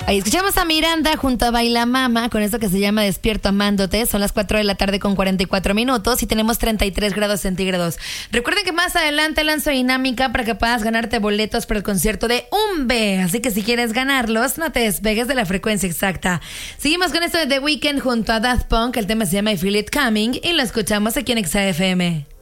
Ahí escuchamos a Miranda junto a Baila Mama con esto que se llama Despierto Amándote. Son las 4 de la tarde con 44 minutos y tenemos 33 grados centígrados. Recuerden que más adelante lanzo dinámica para que puedas ganarte boletos para el concierto de Umbe. Así que si quieres ganarlos, no te despegues de la frecuencia exacta. Seguimos con esto de The Weeknd junto a Daft Punk. El tema se llama I Feel It Coming y lo escuchamos aquí en XFM.